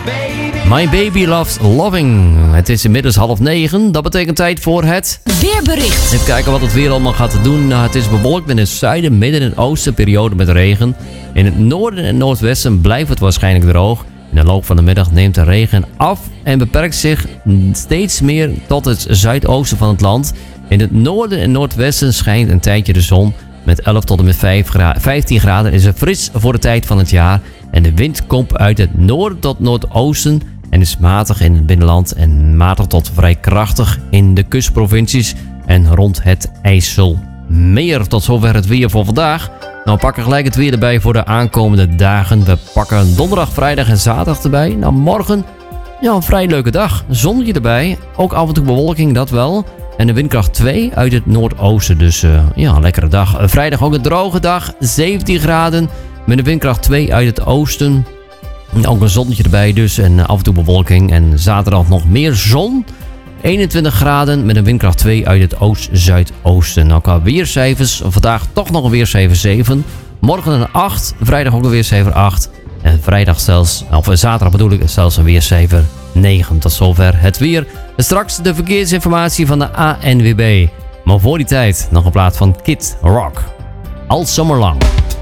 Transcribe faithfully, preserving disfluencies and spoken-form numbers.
My Baby Loves Loving. Het is inmiddels half negen. Dat betekent tijd voor het weerbericht. Even kijken wat het weer allemaal gaat doen. Nou, het is bewolkt in het zuiden, midden en oosten periode met regen. In het noorden en noordwesten blijft het waarschijnlijk droog. In de loop van de middag neemt de regen af en beperkt zich steeds meer tot het zuidoosten van het land. In het noorden en noordwesten schijnt een tijdje de zon. Met elf tot en met vijftien graden is het fris voor de tijd van het jaar. En de wind komt uit het noorden tot noordoosten en is matig in het binnenland en matig tot vrij krachtig in de kustprovincies en rond het IJsselmeer. Tot zover het weer voor vandaag. Nou, we pakken gelijk het weer erbij voor de aankomende dagen. We pakken donderdag, vrijdag en zaterdag erbij. Nou, morgen, ja, een vrij leuke dag. Zonnetje erbij, ook af en toe bewolking, dat wel. En de windkracht twee uit het noordoosten, dus uh, ja, een lekkere dag. Uh, vrijdag ook een droge dag, zeventien graden. Met een windkracht twee uit het oosten. Ook een zonnetje erbij dus en uh, af en toe bewolking. En zaterdag nog meer zon. eenentwintig graden met een windkracht twee uit het oost-zuidoosten. Nou, qua weercijfers, vandaag toch nog een weercijfer zeven. Morgen een acht, vrijdag ook een weercijfer acht. En vrijdag zelfs, of zaterdag bedoel ik, zelfs een weercijfer negen. Tot zover het weer. En straks de verkeersinformatie van de A N W B. Maar voor die tijd nog een plaat van Kid Rock. All Summer Long.